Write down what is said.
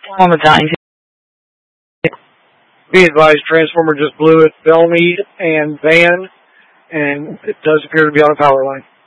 On the Titans. Be advised, transformer just blew at Bellmead and Van, and it does appear to be on a power line.